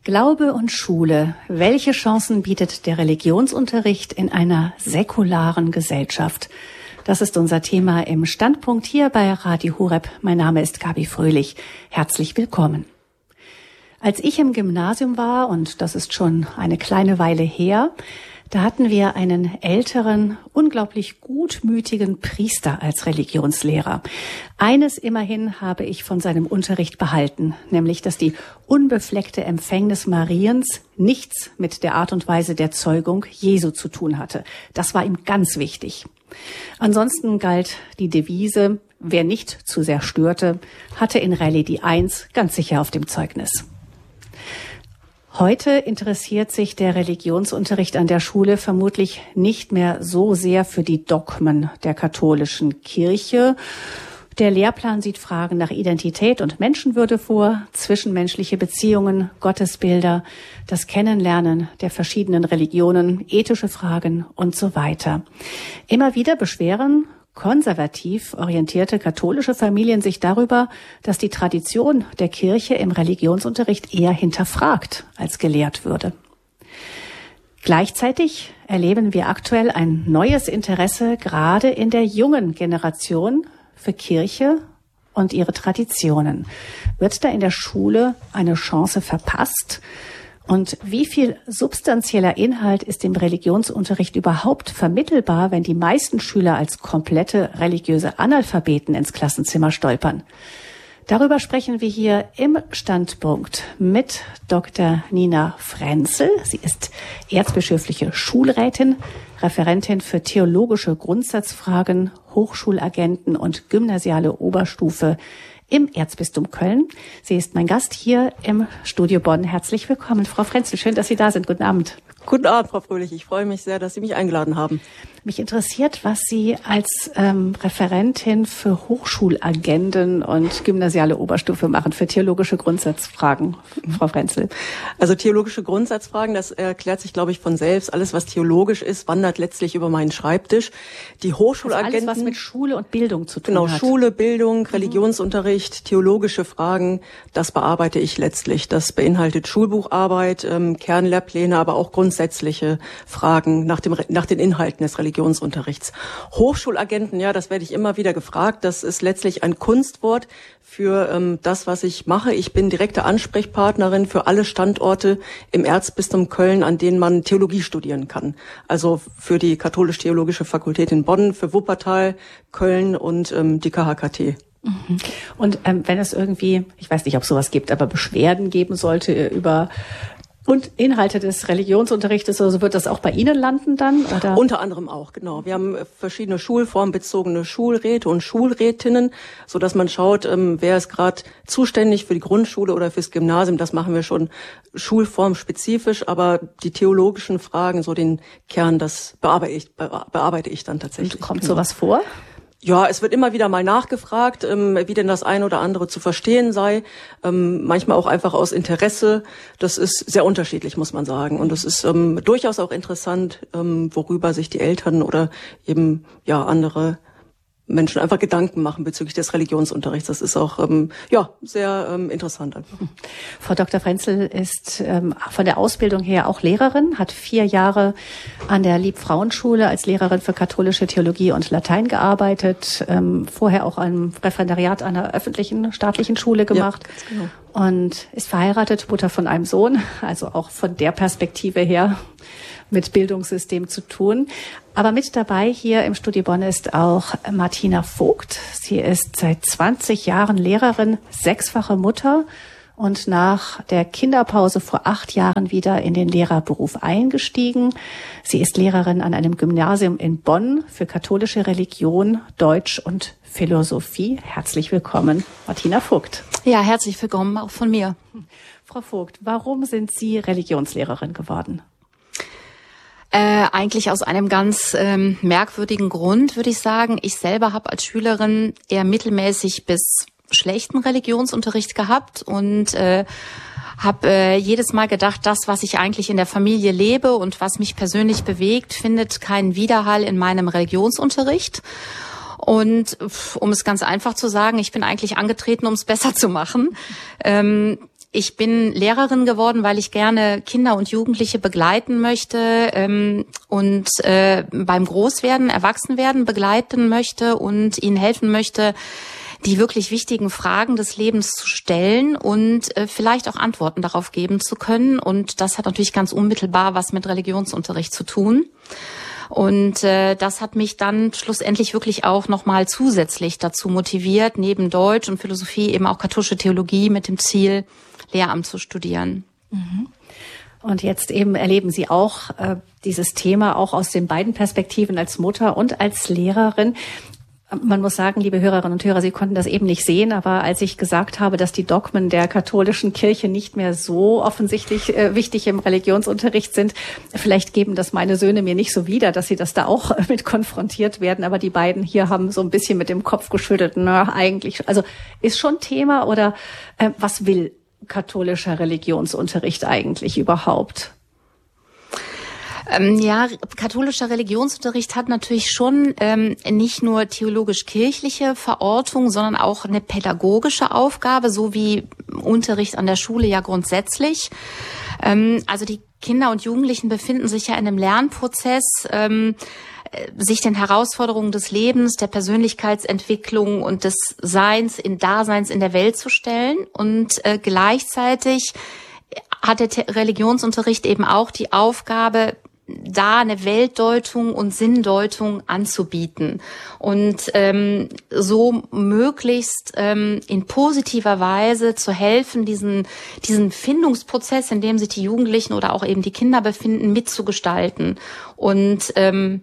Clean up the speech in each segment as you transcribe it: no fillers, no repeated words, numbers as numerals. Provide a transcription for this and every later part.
Glaube und Schule. Welche Chancen bietet der Religionsunterricht in einer säkularen Gesellschaft? Das ist unser Thema im Standpunkt hier bei Radio Horeb. Mein Name ist Gabi Fröhlich. Herzlich willkommen. Als ich im Gymnasium war, und das ist schon eine kleine Weile her, da hatten wir einen älteren, unglaublich gutmütigen Priester als Religionslehrer. Eines immerhin habe ich von seinem Unterricht behalten, nämlich, dass die unbefleckte Empfängnis Mariens nichts mit der Art und Weise der Zeugung Jesu zu tun hatte. Das war ihm ganz wichtig. Ansonsten galt die Devise, wer nicht zu sehr störte, hatte in Rallye die 1 ganz sicher auf dem Zeugnis. Heute interessiert sich der Religionsunterricht an der Schule vermutlich nicht mehr so sehr für die Dogmen der katholischen Kirche. Der Lehrplan sieht Fragen nach Identität und Menschenwürde vor, zwischenmenschliche Beziehungen, Gottesbilder, das Kennenlernen der verschiedenen Religionen, ethische Fragen und so weiter. Immer wieder beschweren konservativ orientierte katholische Familien sich darüber, dass die Tradition der Kirche im Religionsunterricht eher hinterfragt als gelehrt würde. Gleichzeitig erleben wir aktuell ein neues Interesse gerade in der jungen Generation für Kirche und ihre Traditionen. Wird da in der Schule eine Chance verpasst? Und wie viel substanzieller Inhalt ist im Religionsunterricht überhaupt vermittelbar, wenn die meisten Schüler als komplette religiöse Analphabeten ins Klassenzimmer stolpern? Darüber sprechen wir hier im Standpunkt mit Dr. Nina Frenzel. Sie ist erzbischöfliche Schulrätin, Referentin für theologische Grundsatzfragen, Hochschulagenten und gymnasiale Oberstufe im Erzbistum Köln. Sie ist mein Gast hier im Studio Bonn. Herzlich willkommen, Frau Frenzel. Schön, dass Sie da sind. Guten Abend. Guten Abend, Frau Fröhlich. Ich freue mich sehr, dass Sie mich eingeladen haben. Mich interessiert, was Sie als Referentin für Hochschulagenten und gymnasiale Oberstufe machen, für theologische Grundsatzfragen, Frau Frenzel. Also theologische Grundsatzfragen, das erklärt sich, glaube ich, von selbst. Alles, was theologisch ist, wandert letztlich über meinen Schreibtisch. Die Hochschulagenten... Also alles, was mit Schule und Bildung zu tun hat. Genau, Schule, Bildung, Religionsunterricht, theologische Fragen, das bearbeite ich letztlich. Das beinhaltet Schulbucharbeit, Kernlehrpläne, aber auch grundsätzliche Fragen nach den Inhalten des Religionsunterrichts. Hochschulagenten, ja, das werde ich immer wieder gefragt. Das ist letztlich ein Kunstwort für das, was ich mache. Ich bin direkte Ansprechpartnerin für alle Standorte im Erzbistum Köln, an denen man Theologie studieren kann. Also für die Katholisch-Theologische Fakultät in Bonn, für Wuppertal, Köln und die KHKT. Und wenn es irgendwie, ich weiß nicht, ob es sowas gibt, aber Beschwerden geben sollte über und Inhalte des Religionsunterrichtes, also wird das auch bei Ihnen landen dann? Oder? Unter anderem auch, genau. Wir haben verschiedene schulformbezogene Schulräte und Schulrätinnen, so dass man schaut, wer ist gerade zuständig für die Grundschule oder fürs Gymnasium. Das machen wir schon schulformspezifisch, aber die theologischen Fragen, so den Kern, das bearbeite ich dann tatsächlich. Und kommt sowas vor? Ja, es wird immer wieder mal nachgefragt, wie denn das eine oder andere zu verstehen sei. Manchmal auch einfach aus Interesse. Das ist sehr unterschiedlich, muss man sagen. Und es ist durchaus auch interessant, worüber sich die Eltern oder eben ja andere Menschen einfach Gedanken machen bezüglich des Religionsunterrichts. Das ist auch sehr interessant einfach. Frau Dr. Frenzel ist von der Ausbildung her auch Lehrerin, hat 4 Jahre an der Liebfrauenschule als Lehrerin für katholische Theologie und Latein gearbeitet, vorher auch ein Referendariat an einer öffentlichen staatlichen Schule gemacht. Ja, ganz genau. Und ist verheiratet, Mutter von einem Sohn, also auch von der Perspektive her mit Bildungssystem zu tun. Aber mit dabei hier im Studio Bonn ist auch Martina Vogt. Sie ist seit 20 Jahren Lehrerin, 6-fache Mutter und nach der Kinderpause vor 8 Jahren wieder in den Lehrerberuf eingestiegen. Sie ist Lehrerin an einem Gymnasium in Bonn für katholische Religion, Deutsch und Philosophie. Herzlich willkommen, Martina Vogt. Ja, herzlich willkommen auch von mir. Frau Vogt, warum sind Sie Religionslehrerin geworden? Eigentlich aus einem ganz merkwürdigen Grund, würde ich sagen. Ich selber habe als Schülerin eher mittelmäßig bis schlechten Religionsunterricht gehabt und habe jedes Mal gedacht, das, was ich eigentlich in der Familie lebe und was mich persönlich bewegt, findet keinen Widerhall in meinem Religionsunterricht. Und um es ganz einfach zu sagen, ich bin eigentlich angetreten, um es besser zu machen. Ich bin Lehrerin geworden, weil ich gerne Kinder und Jugendliche begleiten möchte und beim Großwerden, Erwachsenwerden begleiten möchte und ihnen helfen möchte, die wirklich wichtigen Fragen des Lebens zu stellen und vielleicht auch Antworten darauf geben zu können. Und das hat natürlich ganz unmittelbar was mit Religionsunterricht zu tun. Und das hat mich dann schlussendlich wirklich auch nochmal zusätzlich dazu motiviert, neben Deutsch und Philosophie eben auch katholische Theologie mit dem Ziel, Lehramt zu studieren. Und jetzt eben erleben Sie auch dieses Thema auch aus den beiden Perspektiven als Mutter und als Lehrerin. Man muss sagen, liebe Hörerinnen und Hörer, Sie konnten das eben nicht sehen, aber als ich gesagt habe, dass die Dogmen der katholischen Kirche nicht mehr so offensichtlich wichtig im Religionsunterricht sind, vielleicht geben das meine Söhne mir nicht so wieder, dass sie das da auch mit konfrontiert werden, aber die beiden hier haben so ein bisschen mit dem Kopf geschüttelt, na eigentlich, also ist schon Thema oder was will katholischer Religionsunterricht eigentlich überhaupt? Ja, katholischer Religionsunterricht hat natürlich schon nicht nur theologisch-kirchliche Verortung, sondern auch eine pädagogische Aufgabe, so wie Unterricht an der Schule ja grundsätzlich. Also die Kinder und Jugendlichen befinden sich ja in einem Lernprozess, sich den Herausforderungen des Lebens, der Persönlichkeitsentwicklung und des Seins, Daseins in der Welt zu stellen. Und gleichzeitig hat der Religionsunterricht eben auch die Aufgabe, da eine Weltdeutung und Sinndeutung anzubieten und so möglichst in positiver Weise zu helfen, diesen Findungsprozess, in dem sich die Jugendlichen oder auch eben die Kinder befinden, mitzugestalten und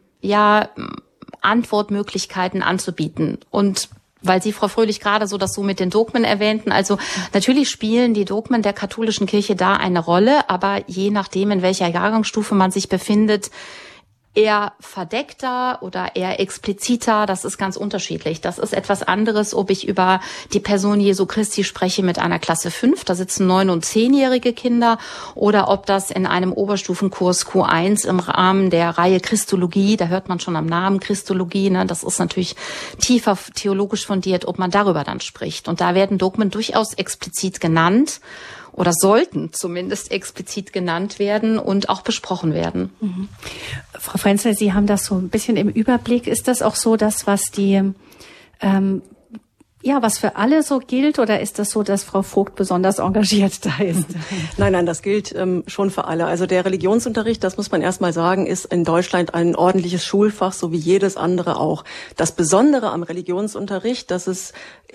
Antwortmöglichkeiten anzubieten. Und weil Sie, Frau Fröhlich, gerade so das so mit den Dogmen erwähnten, also natürlich spielen die Dogmen der katholischen Kirche da eine Rolle, aber je nachdem, in welcher Jahrgangsstufe man sich befindet, eher verdeckter oder eher expliziter, das ist ganz unterschiedlich. Das ist etwas anderes, ob ich über die Person Jesu Christi spreche mit einer Klasse 5, da sitzen 9- und 10-jährige Kinder, oder ob das in einem Oberstufenkurs Q1 im Rahmen der Reihe Christologie, da hört man schon am Namen Christologie, ne, das ist natürlich tiefer theologisch fundiert, ob man darüber dann spricht. Und da werden Dogmen durchaus explizit genannt oder sollten zumindest explizit genannt werden und auch besprochen werden. Mhm. Frau Frenzel, Sie haben das so ein bisschen im Überblick. Ist das auch so, dass was was für alle so gilt, oder ist das so, dass Frau Vogt besonders engagiert da ist? Nein, das gilt schon für alle. Also der Religionsunterricht, das muss man erstmal sagen, ist in Deutschland ein ordentliches Schulfach, so wie jedes andere auch. Das Besondere am Religionsunterricht, dass es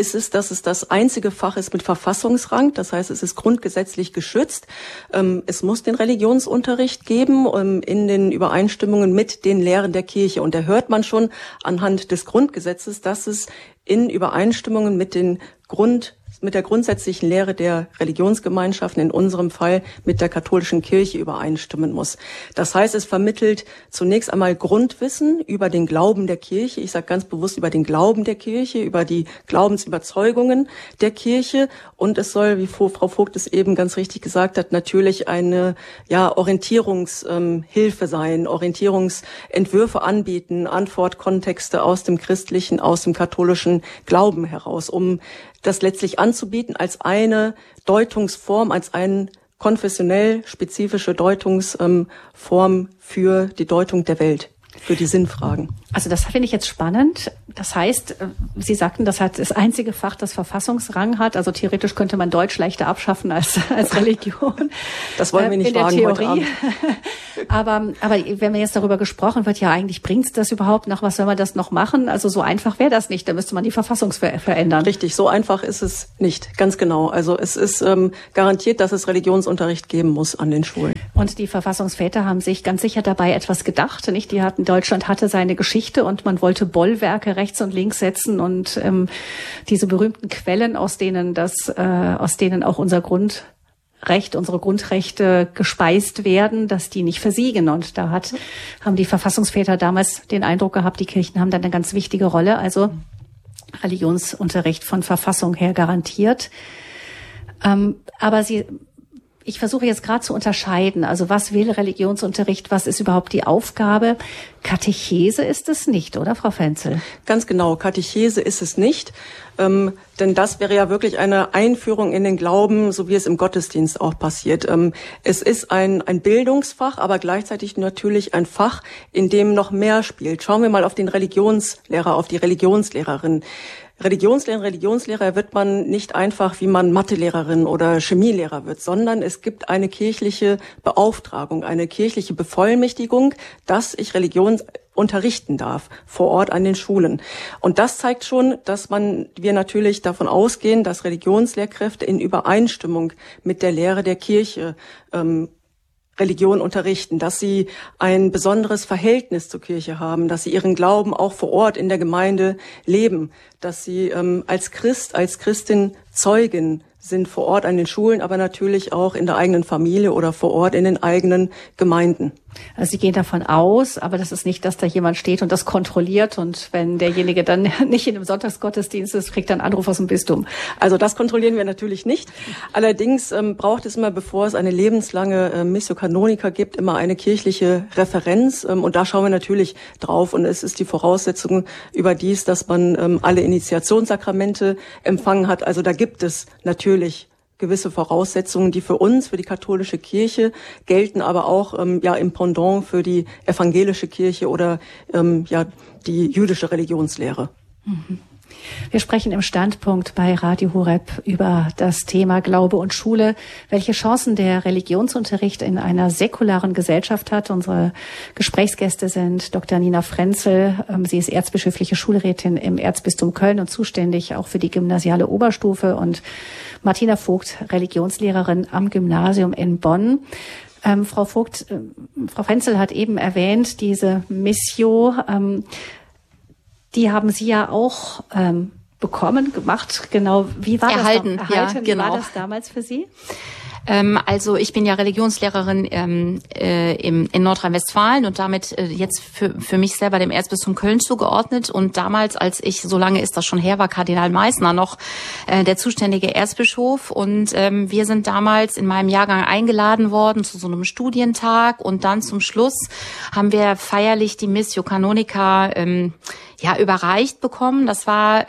das einzige Fach ist mit Verfassungsrang. Das heißt, es ist grundgesetzlich geschützt. Es muss den Religionsunterricht geben in den Übereinstimmungen mit den Lehren der Kirche. Und da hört man schon anhand des Grundgesetzes, dass es in Übereinstimmungen mit der grundsätzlichen Lehre der Religionsgemeinschaften, in unserem Fall mit der katholischen Kirche, übereinstimmen muss. Das heißt, es vermittelt zunächst einmal Grundwissen über den Glauben der Kirche. Ich sage ganz bewusst über den Glauben der Kirche, über die Glaubensüberzeugungen der Kirche. Und es soll, wie Frau Vogt es eben ganz richtig gesagt hat, natürlich eine Orientierungshilfe sein, Orientierungsentwürfe anbieten, Antwortkontexte aus dem christlichen, aus dem katholischen Glauben heraus, um das letztlich anzubieten als eine Deutungsform, als eine konfessionell spezifische Deutungsform für die Deutung der Welt, für die Sinnfragen. Also das finde ich jetzt spannend. Das heißt, Sie sagten, das hat das einzige Fach, das Verfassungsrang hat. Also theoretisch könnte man Deutsch leichter abschaffen als Religion. Das wollen wir nicht wagen heute Abend. Aber wenn wir jetzt darüber gesprochen wird, ja eigentlich bringt's das überhaupt noch? Was soll man das noch machen? Also so einfach wäre das nicht. Da müsste man die Verfassung verändern. Richtig, so einfach ist es nicht. Ganz genau. Also es ist garantiert, dass es Religionsunterricht geben muss an den Schulen. Und die Verfassungsväter haben sich ganz sicher dabei etwas gedacht, nicht? Deutschland hatte seine Geschichte und man wollte Bollwerke rechts und links setzen und diese berühmten Quellen, aus denen auch unser Grundrecht, unsere Grundrechte gespeist werden, dass die nicht versiegen. Und da haben die Verfassungsväter damals den Eindruck gehabt, die Kirchen haben da eine ganz wichtige Rolle, also Religionsunterricht von Verfassung her garantiert. Aber Ich versuche jetzt gerade zu unterscheiden, also was will Religionsunterricht, was ist überhaupt die Aufgabe? Katechese ist es nicht, oder Frau Frenzel? Ganz genau, Katechese ist es nicht, denn das wäre ja wirklich eine Einführung in den Glauben, so wie es im Gottesdienst auch passiert. Es ist ein Bildungsfach, aber gleichzeitig natürlich ein Fach, in dem noch mehr spielt. Schauen wir mal auf den Religionslehrer, auf die Religionslehrerin. Religionslehrer wird man nicht einfach, wie man Mathelehrerin oder Chemielehrer wird, sondern es gibt eine kirchliche Beauftragung, eine kirchliche Bevollmächtigung, dass ich Religion unterrichten darf vor Ort an den Schulen. Und das zeigt schon, dass wir natürlich davon ausgehen, dass Religionslehrkräfte in Übereinstimmung mit der Lehre der Kirche Religion unterrichten, dass sie ein besonderes Verhältnis zur Kirche haben, dass sie ihren Glauben auch vor Ort in der Gemeinde leben, dass sie als Christ, als Christin Zeugin sind vor Ort an den Schulen, aber natürlich auch in der eigenen Familie oder vor Ort in den eigenen Gemeinden. Also Sie gehen davon aus, aber das ist nicht, dass da jemand steht und das kontrolliert und wenn derjenige dann nicht in einem Sonntagsgottesdienst ist, kriegt er einen Anruf aus dem Bistum. Also das kontrollieren wir natürlich nicht. Allerdings braucht es immer, bevor es eine lebenslange Missio Canonica gibt, immer eine kirchliche Referenz und da schauen wir natürlich drauf und es ist die Voraussetzung überdies, dass man alle Initiationssakramente empfangen hat. Also da gibt es natürlich gewisse Voraussetzungen, die für uns, für die katholische Kirche gelten, aber auch im Pendant für die evangelische Kirche oder die jüdische Religionslehre. Mhm. Wir sprechen im Standpunkt bei Radio Horeb über das Thema Glaube und Schule, welche Chancen der Religionsunterricht in einer säkularen Gesellschaft hat. Unsere Gesprächsgäste sind Dr. Nina Frenzel. Sie ist erzbischöfliche Schulrätin im Erzbistum Köln und zuständig auch für die gymnasiale Oberstufe, und Martina Vogt, Religionslehrerin am Gymnasium in Bonn. Frau Vogt, Frau Frenzel hat eben erwähnt, diese Missio, die haben Sie ja auch gemacht. Genau, wie war erhalten, das? Ja, genau. Wie war das damals für Sie? Also ich bin ja Religionslehrerin in Nordrhein-Westfalen und damit jetzt für mich selber dem Erzbistum Köln zugeordnet. Und damals, als ich, so lange ist das schon her, war Kardinal Meissner noch der zuständige Erzbischof. Und wir sind damals in meinem Jahrgang eingeladen worden zu so einem Studientag. Und dann zum Schluss haben wir feierlich die Missio Canonica überreicht bekommen. Das war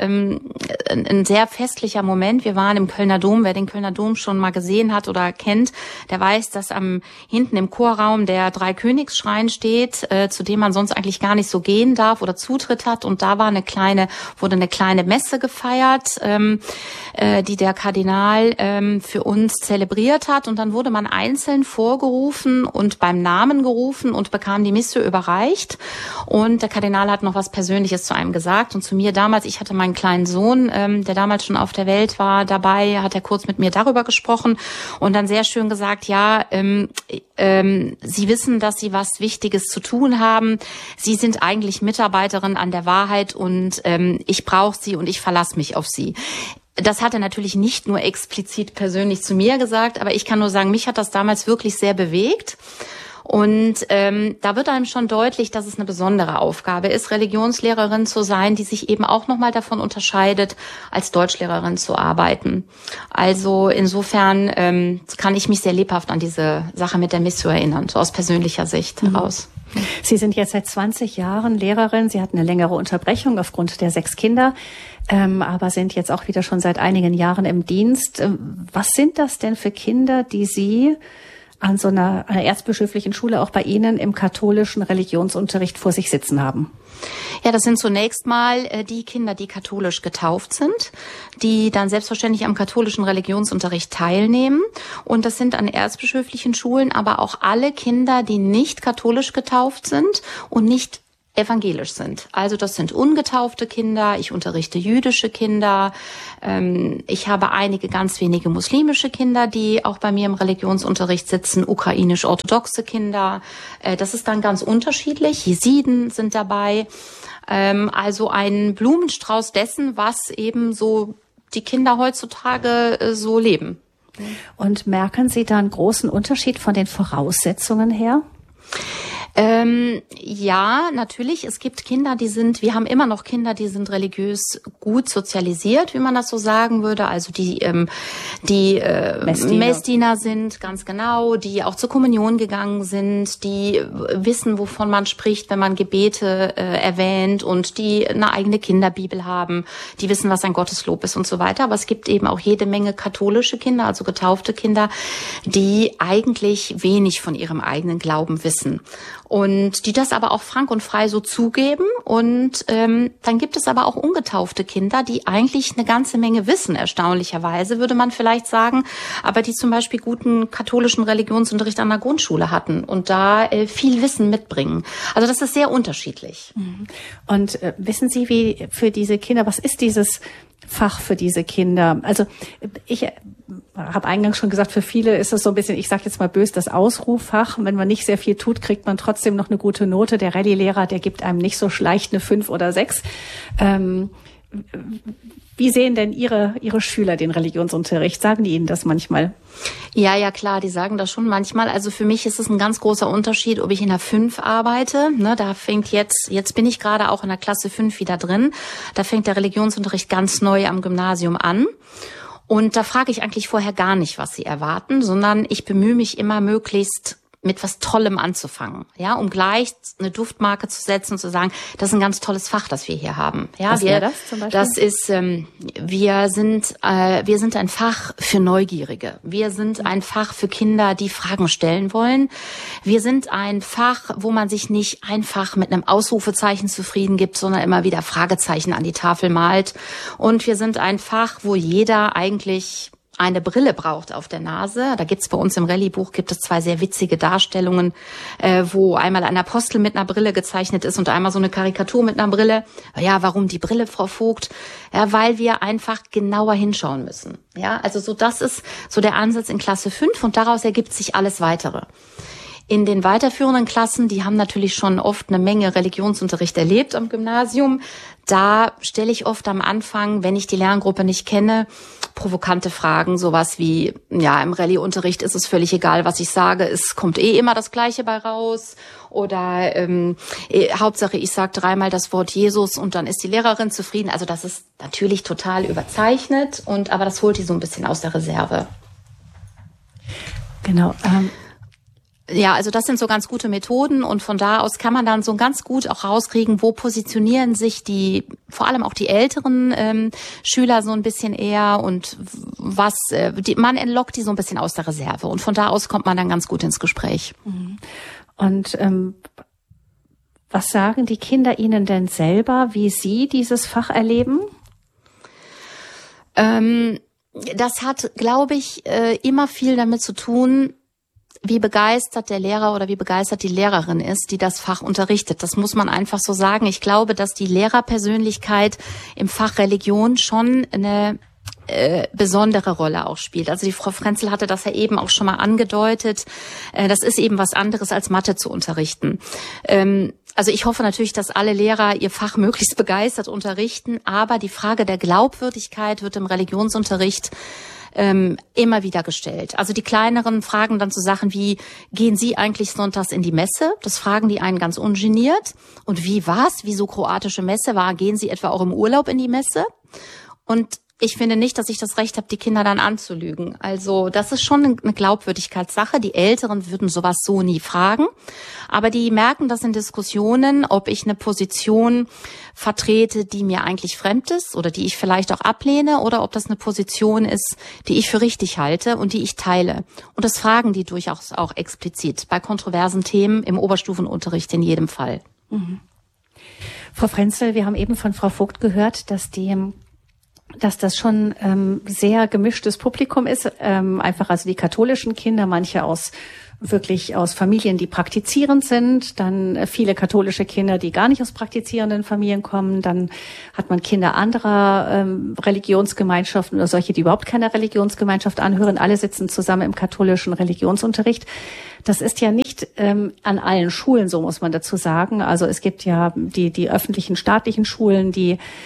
ein sehr festlicher Moment. Wir waren im Kölner Dom. Wer den Kölner Dom schon mal gesehen hat oder kennt, der weiß, dass hinten im Chorraum der Dreikönigsschrein steht, zu dem man sonst eigentlich gar nicht so gehen darf oder Zutritt hat. Und da wurde eine kleine Messe gefeiert, die der Kardinal für uns zelebriert hat. Und dann wurde man einzeln vorgerufen und beim Namen gerufen und bekam die Missio überreicht. Und der Kardinal hat noch was Persönliches zu einem gesagt und zu mir damals. Ich hatte meinen kleinen Sohn, der damals schon auf der Welt war, dabei, hat er kurz mit mir darüber gesprochen und dann sehr schön gesagt, Sie wissen, dass Sie was Wichtiges zu tun haben. Sie sind eigentlich Mitarbeiterin an der Wahrheit und ich brauche Sie und ich verlasse mich auf Sie. Das hat er natürlich nicht nur explizit persönlich zu mir gesagt, aber ich kann nur sagen, mich hat das damals wirklich sehr bewegt. Und da wird einem schon deutlich, dass es eine besondere Aufgabe ist, Religionslehrerin zu sein, die sich eben auch nochmal davon unterscheidet, als Deutschlehrerin zu arbeiten. Also insofern kann ich mich sehr lebhaft an diese Sache mit der Missio erinnern, so aus persönlicher Sicht heraus. Sie sind jetzt seit 20 Jahren Lehrerin. Sie hatten eine längere Unterbrechung aufgrund der 6 Kinder, aber sind jetzt auch wieder schon seit einigen Jahren im Dienst. Was sind das denn für Kinder, die Sie an so einer erzbischöflichen Schule auch bei Ihnen im katholischen Religionsunterricht vor sich sitzen haben? Ja, das sind zunächst mal die Kinder, die katholisch getauft sind, die dann selbstverständlich am katholischen Religionsunterricht teilnehmen. Und das sind an erzbischöflichen Schulen aber auch alle Kinder, die nicht katholisch getauft sind und nicht evangelisch sind. Also das sind ungetaufte Kinder, ich unterrichte jüdische Kinder, ich habe einige ganz wenige muslimische Kinder, die auch bei mir im Religionsunterricht sitzen, ukrainisch-orthodoxe Kinder, das ist dann ganz unterschiedlich, Jesiden sind dabei, also ein Blumenstrauß dessen, was eben so die Kinder heutzutage so leben. Und merken Sie da einen großen Unterschied von den Voraussetzungen her? Ja, natürlich. Es gibt Kinder, wir haben immer noch Kinder, die sind religiös gut sozialisiert, wie man das so sagen würde. Also die Messdiener sind, ganz genau, die auch zur Kommunion gegangen sind, die wissen, wovon man spricht, wenn man Gebete erwähnt und die eine eigene Kinderbibel haben, die wissen, was ein Gotteslob ist und so weiter. Aber es gibt eben auch jede Menge katholische Kinder, also getaufte Kinder, die eigentlich wenig von ihrem eigenen Glauben wissen. Und die das aber auch frank und frei so zugeben. Und dann gibt es aber auch ungetaufte Kinder, die eigentlich eine ganze Menge wissen, erstaunlicherweise, würde man vielleicht sagen, aber die zum Beispiel guten katholischen Religionsunterricht an der Grundschule hatten und da viel Wissen mitbringen. Also das ist sehr unterschiedlich. Und wissen Sie, wie für diese Kinder, was ist dieses Fach für diese Kinder? Also ich habe eingangs schon gesagt, für viele ist es so ein bisschen, ich sage jetzt mal böse, das Ausruffach. Wenn man nicht sehr viel tut, kriegt man trotzdem noch eine gute Note. Der Rallye-Lehrer, der gibt einem nicht so leicht eine 5 oder 6. Wie sehen denn Ihre Schüler den Religionsunterricht? Sagen die Ihnen das manchmal? Ja, klar, die sagen das schon manchmal. Also für mich ist es ein ganz großer Unterschied, ob ich in der 5 arbeite. Ne, da fängt jetzt bin ich gerade auch in der Klasse 5 wieder drin. Da fängt der Religionsunterricht ganz neu am Gymnasium an. Und da frage ich eigentlich vorher gar nicht, was sie erwarten, sondern ich bemühe mich immer möglichst mit was Tollem anzufangen, ja, um gleich eine Duftmarke zu setzen und zu sagen, das ist ein ganz tolles Fach, das wir hier haben. Ja, was wäre das zum Beispiel? Das ist, wir sind ein Fach für Neugierige. Wir sind ein Fach für Kinder, die Fragen stellen wollen. Wir sind ein Fach, wo man sich nicht einfach mit einem Ausrufezeichen zufrieden gibt, sondern immer wieder Fragezeichen an die Tafel malt. Und wir sind ein Fach, wo jeder eigentlich eine Brille braucht auf der Nase. Da gibt's bei uns im Rallye-Buch 2 sehr witzige Darstellungen, wo einmal ein Apostel mit einer Brille gezeichnet ist und einmal so eine Karikatur mit einer Brille. Ja, warum die Brille, Frau Vogt? Ja, weil wir einfach genauer hinschauen müssen. Ja, also so das ist so der Ansatz in Klasse 5 und daraus ergibt sich alles Weitere. In den weiterführenden Klassen, die haben natürlich schon oft eine Menge Religionsunterricht erlebt am Gymnasium. Da stelle ich oft am Anfang, wenn ich die Lerngruppe nicht kenne, provokante Fragen, sowas wie, ja, im Rallye-Unterricht ist es völlig egal, was ich sage, es kommt immer das Gleiche bei raus. Oder Hauptsache, ich sage 3-mal das Wort Jesus und dann ist die Lehrerin zufrieden. Also das ist natürlich total überzeichnet, aber das holt die so ein bisschen aus der Reserve. Genau. Ja, also das sind so ganz gute Methoden und von da aus kann man dann so ganz gut auch rauskriegen, wo positionieren sich vor allem auch die älteren Schüler so ein bisschen eher und man entlockt die so ein bisschen aus der Reserve und von da aus kommt man dann ganz gut ins Gespräch. Und was sagen die Kinder Ihnen denn selber, wie sie dieses Fach erleben? Das hat, glaube ich, immer viel damit zu tun, wie begeistert der Lehrer oder wie begeistert die Lehrerin ist, die das Fach unterrichtet. Das muss man einfach so sagen. Ich glaube, dass die Lehrerpersönlichkeit im Fach Religion schon eine besondere Rolle auch spielt. Also die Frau Frenzel hatte das ja eben auch schon mal angedeutet. Das ist eben was anderes als Mathe zu unterrichten. Also ich hoffe natürlich, dass alle Lehrer ihr Fach möglichst begeistert unterrichten, aber die Frage der Glaubwürdigkeit wird im Religionsunterricht immer wieder gestellt. Also die kleineren fragen dann so Sachen wie, gehen Sie eigentlich sonntags in die Messe? Das fragen die einen ganz ungeniert. Und wie war's? Wieso kroatische Messe war? Gehen Sie etwa auch im Urlaub in die Messe? Und ich finde nicht, dass ich das Recht habe, die Kinder dann anzulügen. Also das ist schon eine Glaubwürdigkeitssache. Die Älteren würden sowas so nie fragen. Aber die merken das in Diskussionen, ob ich eine Position vertrete, die mir eigentlich fremd ist oder die ich vielleicht auch ablehne oder ob das eine Position ist, die ich für richtig halte und die ich teile. Und das fragen die durchaus auch explizit bei kontroversen Themen im Oberstufenunterricht in jedem Fall. Frau Frenzel, wir haben eben von Frau Vogt gehört, dass das schon sehr gemischtes Publikum ist. Einfach also die katholischen Kinder, manche wirklich aus Familien, die praktizierend sind, dann viele katholische Kinder, die gar nicht aus praktizierenden Familien kommen, dann hat man Kinder anderer Religionsgemeinschaften oder solche, die überhaupt keiner Religionsgemeinschaft anhören. Alle sitzen zusammen im katholischen Religionsunterricht. Das ist ja nicht an allen Schulen, so muss man dazu sagen. Also es gibt ja die öffentlichen, staatlichen Schulen, die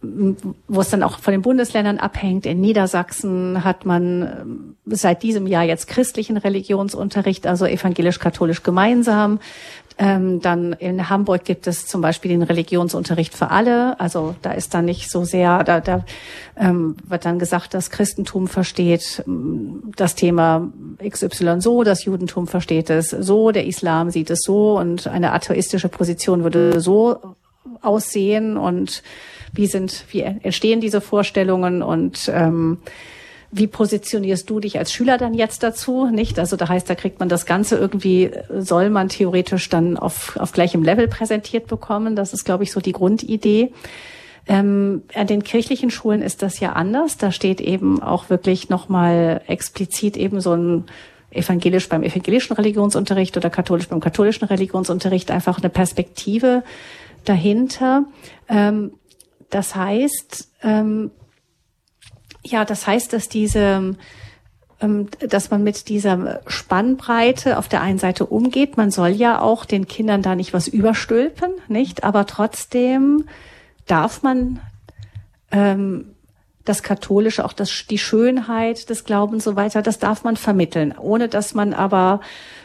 wo es dann auch von den Bundesländern abhängt. In Niedersachsen hat man seit diesem Jahr jetzt christlichen Religionsunterricht, also evangelisch-katholisch gemeinsam. Dann in Hamburg gibt es zum Beispiel den Religionsunterricht für alle. Also da ist dann nicht so sehr, da wird dann gesagt, das Christentum versteht das Thema XY so, das Judentum versteht es so, der Islam sieht es so und eine atheistische Position würde so aussehen und wie entstehen diese Vorstellungen und wie positionierst du dich als Schüler dann jetzt dazu, nicht? Also da heißt, da kriegt man das Ganze irgendwie, soll man theoretisch dann auf gleichem Level präsentiert bekommen. Das ist, glaube ich, so die Grundidee. An den kirchlichen Schulen ist das ja anders. Da steht eben auch wirklich nochmal explizit eben so ein evangelisch beim evangelischen Religionsunterricht oder katholisch beim katholischen Religionsunterricht einfach eine Perspektive dahinter. Das heißt, dass man mit dieser Spannbreite auf der einen Seite umgeht. Man soll ja auch den Kindern da nicht was überstülpen, nicht? Aber trotzdem darf man das Katholische, auch die Schönheit des Glaubens und so weiter, das darf man vermitteln, ohne dass man aber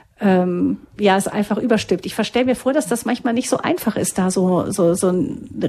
es einfach überstülpt. Ich stelle mir vor, dass das manchmal nicht so einfach ist, da so den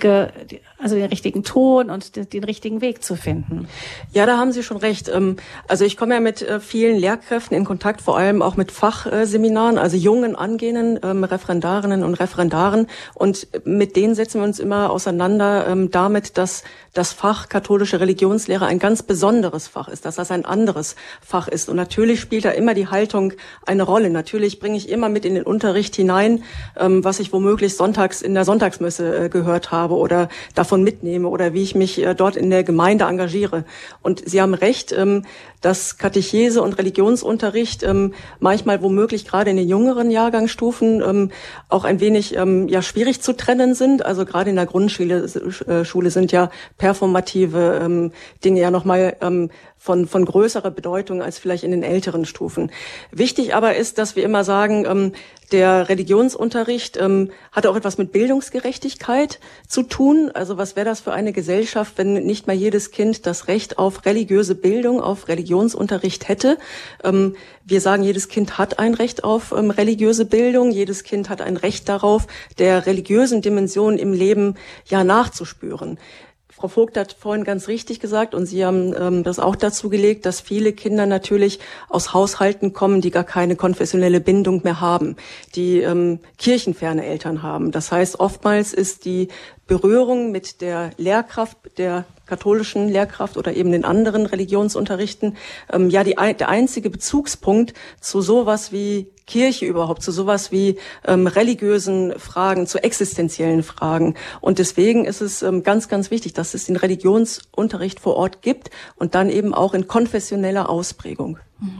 richtigen Ton und den richtigen Weg zu finden. Ja, da haben Sie schon recht. Also ich komme ja mit vielen Lehrkräften in Kontakt, vor allem auch mit Fachseminaren, also jungen angehenden Referendarinnen und Referendaren. Und mit denen setzen wir uns immer auseinander damit, dass das Fach katholische Religionslehre ein ganz besonderes Fach ist, dass das ein anderes Fach ist. Und natürlich spielt da immer die Haltung eine Rolle. Natürlich bringe ich immer mit in den Unterricht hinein, was ich womöglich sonntags in der Sonntagsmesse gehört habe oder davon mitnehme oder wie ich mich dort in der Gemeinde engagiere. Und Sie haben recht, dass Katechese und Religionsunterricht manchmal womöglich gerade in den jüngeren Jahrgangsstufen auch ein wenig schwierig zu trennen sind. Also gerade in der Grundschule sind ja performative Dinge ja nochmal von größerer Bedeutung als vielleicht in den älteren Stufen. Wichtig aber ist, dass wir immer sagen, der Religionsunterricht hat auch etwas mit Bildungsgerechtigkeit zu tun. Also was wäre das für eine Gesellschaft, wenn nicht mal jedes Kind das Recht auf religiöse Bildung, auf Religionsunterricht hätte? Wir sagen, jedes Kind hat ein Recht auf religiöse Bildung. Jedes Kind hat ein Recht darauf, der religiösen Dimension im Leben nachzuspüren. Frau Vogt hat vorhin ganz richtig gesagt, und Sie haben das auch dazu gelegt, dass viele Kinder natürlich aus Haushalten kommen, die gar keine konfessionelle Bindung mehr haben, die kirchenferne Eltern haben. Das heißt, oftmals ist die Berührung mit der Lehrkraft, der katholischen Lehrkraft oder eben den anderen Religionsunterrichten, der einzige Bezugspunkt zu sowas wie Kirche überhaupt, zu sowas wie religiösen Fragen, zu existenziellen Fragen. Und deswegen ist es ganz, ganz wichtig, dass es den Religionsunterricht vor Ort gibt und dann eben auch in konfessioneller Ausprägung.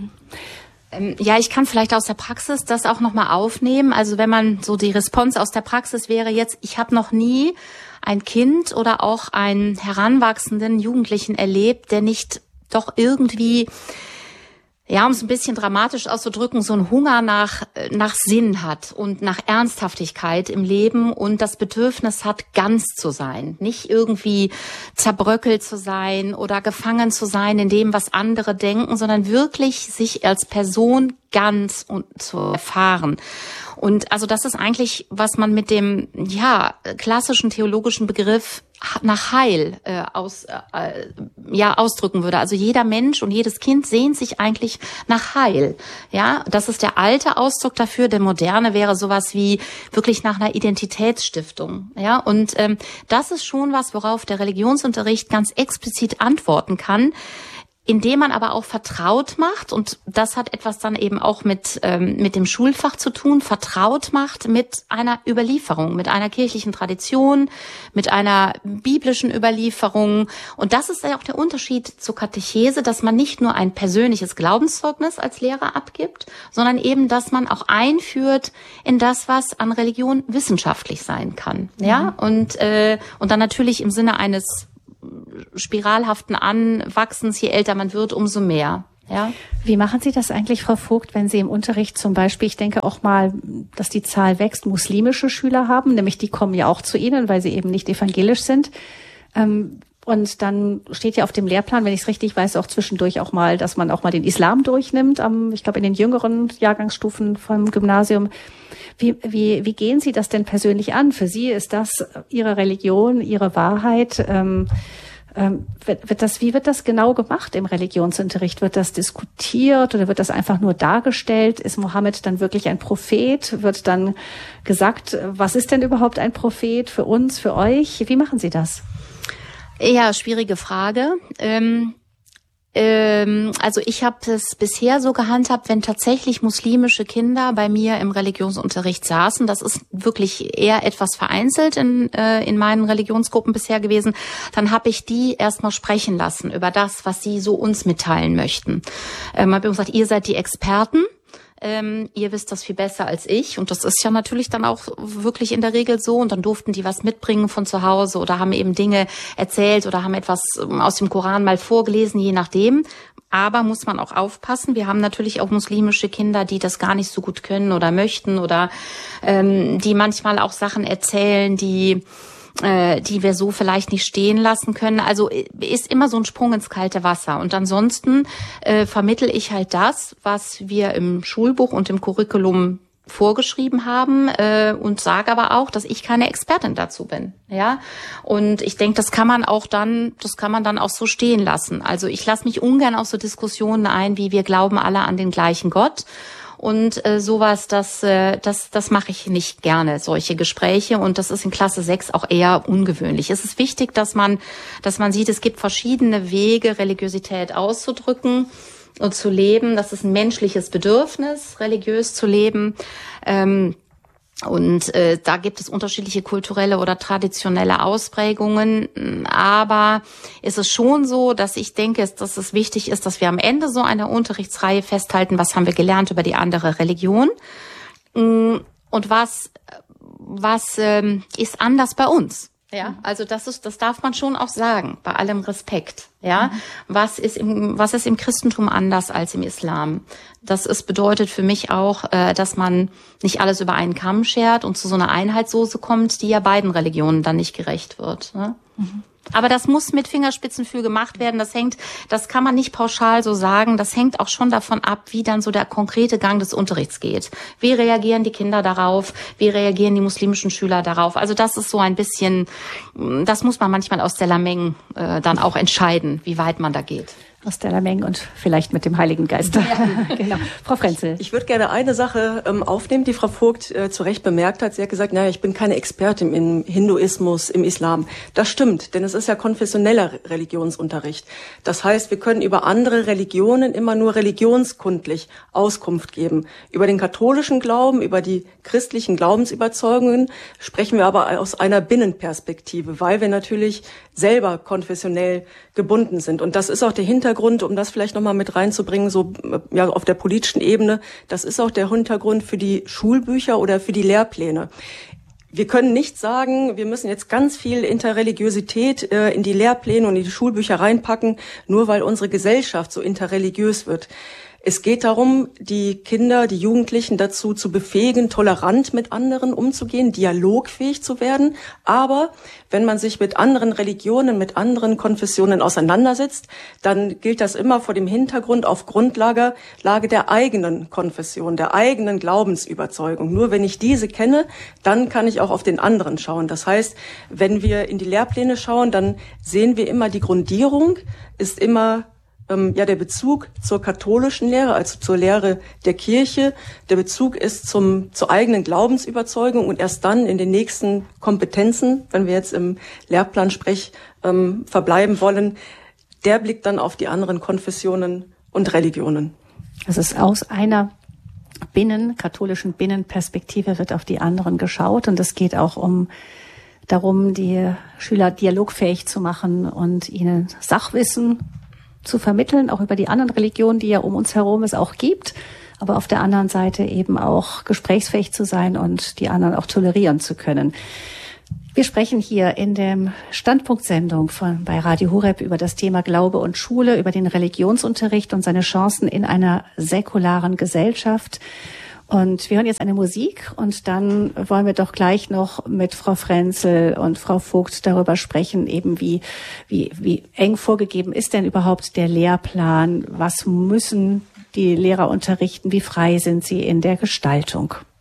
Mhm. Ja, ich kann vielleicht aus der Praxis das auch nochmal aufnehmen. Also wenn man so die Response aus der Praxis wäre jetzt, ich habe noch nie ein Kind oder auch einen heranwachsenden Jugendlichen erlebt, der nicht doch irgendwie, ja, um es ein bisschen dramatisch auszudrücken, so einen Hunger nach Sinn hat und nach Ernsthaftigkeit im Leben und das Bedürfnis hat, ganz zu sein. Nicht irgendwie zerbröckelt zu sein oder gefangen zu sein in dem, was andere denken, sondern wirklich sich als Person ganz zu erfahren. Und also das ist eigentlich, was man mit dem klassischen theologischen Begriff nach Heil ausdrücken würde. Also jeder Mensch und jedes Kind sehnt sich eigentlich nach Heil. Ja, das ist der alte Ausdruck dafür. Der moderne wäre sowas wie wirklich nach einer Identitätsstiftung. Ja, und das ist schon was, worauf der Religionsunterricht ganz explizit antworten kann, indem man aber auch vertraut macht, und das hat etwas dann eben auch mit dem Schulfach zu tun, vertraut macht mit einer Überlieferung, mit einer kirchlichen Tradition, mit einer biblischen Überlieferung. Und das ist ja auch der Unterschied zur Katechese, dass man nicht nur ein persönliches Glaubenszeugnis als Lehrer abgibt, sondern eben, dass man auch einführt in das, was an Religion wissenschaftlich sein kann. Ja, und dann natürlich im Sinne eines spiralhaften Anwachsens, je älter man wird, umso mehr. Ja. Wie machen Sie das eigentlich, Frau Vogt, wenn Sie im Unterricht zum Beispiel, ich denke auch mal, dass die Zahl wächst, muslimische Schüler haben, nämlich die kommen ja auch zu Ihnen, weil sie eben nicht evangelisch sind. Und dann steht ja auf dem Lehrplan, wenn ich es richtig weiß, auch zwischendurch auch mal, dass man auch mal den Islam durchnimmt, ich glaube in den jüngeren Jahrgangsstufen vom Gymnasium. Wie gehen Sie das denn persönlich an? Für Sie ist das Ihre Religion, Ihre Wahrheit. Wie wird das genau gemacht im Religionsunterricht? Wird das diskutiert oder wird das einfach nur dargestellt? Ist Mohammed dann wirklich ein Prophet? Wird dann gesagt, was ist denn überhaupt ein Prophet für uns, für euch? Wie machen Sie das? Ja, schwierige Frage. Also ich habe es bisher so gehandhabt, wenn tatsächlich muslimische Kinder bei mir im Religionsunterricht saßen, das ist wirklich eher etwas vereinzelt in meinen Religionsgruppen bisher gewesen, dann habe ich die erstmal sprechen lassen über das, was sie so uns mitteilen möchten. Man hat gesagt, ihr seid die Experten. Ihr wisst das viel besser als ich und das ist ja natürlich dann auch wirklich in der Regel so und dann durften die was mitbringen von zu Hause oder haben eben Dinge erzählt oder haben etwas aus dem Koran mal vorgelesen, je nachdem. Aber muss man auch aufpassen, wir haben natürlich auch muslimische Kinder, die das gar nicht so gut können oder möchten oder die manchmal auch Sachen erzählen, die wir so vielleicht nicht stehen lassen können. Also ist immer so ein Sprung ins kalte Wasser. Und ansonsten vermittle ich halt das, was wir im Schulbuch und im Curriculum vorgeschrieben haben und sage aber auch, dass ich keine Expertin dazu bin. Ja, und ich denke, das kann man dann auch so stehen lassen. Also ich lasse mich ungern auf so Diskussionen ein, wie wir glauben alle an den gleichen Gott. Und sowas, das mache ich nicht gerne, solche Gespräche. Und das ist in Klasse 6 auch eher ungewöhnlich. Es ist wichtig, dass man sieht, es gibt verschiedene Wege, Religiosität auszudrücken und zu leben. Das ist ein menschliches Bedürfnis, religiös zu leben. Und da gibt es unterschiedliche kulturelle oder traditionelle Ausprägungen. Aber es ist schon so, dass ich denke, dass es wichtig ist, dass wir am Ende so einer Unterrichtsreihe festhalten, was haben wir gelernt über die andere Religion und was ist anders bei uns. Ja, also das darf man schon auch sagen, bei allem Respekt. Ja, was ist im Christentum anders als im Islam? Das bedeutet für mich auch, dass man nicht alles über einen Kamm schert und zu so einer Einheitssoße kommt, die ja beiden Religionen dann nicht gerecht wird. Ne? Mhm. Aber das muss mit Fingerspitzengefühl gemacht werden. Das kann man nicht pauschal so sagen. Das hängt auch schon davon ab, wie dann so der konkrete Gang des Unterrichts geht. Wie reagieren die Kinder darauf? Wie reagieren die muslimischen Schüler darauf? Also das ist so ein bisschen, das muss man manchmal aus der Lameng dann auch entscheiden, wie weit man da geht. Aus der Lameng und vielleicht mit dem Heiligen Geist. Ja. Genau. Frau Frenzel. Ich würde gerne eine Sache aufnehmen, die Frau Vogt zu Recht bemerkt hat. Sie hat gesagt, ich bin keine Expertin im Hinduismus, im Islam. Das stimmt, denn es ist ja konfessioneller Religionsunterricht. Das heißt, wir können über andere Religionen immer nur religionskundlich Auskunft geben. Über den katholischen Glauben, über die christlichen Glaubensüberzeugungen sprechen wir aber aus einer Binnenperspektive, weil wir natürlich selber konfessionell gebunden sind. Und das ist auch der Hintergrund, um das vielleicht nochmal mit reinzubringen, so ja auf der politischen Ebene, das ist auch der Hintergrund für die Schulbücher oder für die Lehrpläne. Wir können nicht sagen, wir müssen jetzt ganz viel Interreligiosität in die Lehrpläne und in die Schulbücher reinpacken, nur weil unsere Gesellschaft so interreligiös wird. Es geht darum, die Kinder, die Jugendlichen dazu zu befähigen, tolerant mit anderen umzugehen, dialogfähig zu werden. Aber wenn man sich mit anderen Religionen, mit anderen Konfessionen auseinandersetzt, dann gilt das immer vor dem Hintergrund auf Grundlage der eigenen Konfession, der eigenen Glaubensüberzeugung. Nur wenn ich diese kenne, dann kann ich auch auf den anderen schauen. Das heißt, wenn wir in die Lehrpläne schauen, dann sehen wir immer, die Grundierung ist immer der Bezug zur katholischen Lehre, also zur Lehre der Kirche. Der Bezug ist zur eigenen Glaubensüberzeugung und erst dann in den nächsten Kompetenzen, wenn wir jetzt im Lehrplan-Sprech verbleiben wollen, der Blick dann auf die anderen Konfessionen und Religionen. Es ist aus einer katholischen Binnenperspektive wird auf die anderen geschaut und es geht auch darum, die Schüler dialogfähig zu machen und ihnen Sachwissen zu vermitteln, auch über die anderen Religionen, die ja um uns herum es auch gibt, aber auf der anderen Seite eben auch gesprächsfähig zu sein und die anderen auch tolerieren zu können. Wir sprechen hier in der Standpunktsendung bei Radio Horeb über das Thema Glaube und Schule, über den Religionsunterricht und seine Chancen in einer säkularen Gesellschaft. Und wir hören jetzt eine Musik und dann wollen wir doch gleich noch mit Frau Frenzel und Frau Vogt darüber sprechen, eben wie eng vorgegeben ist denn überhaupt der Lehrplan? Was müssen die Lehrer unterrichten? Wie frei sind sie in der Gestaltung?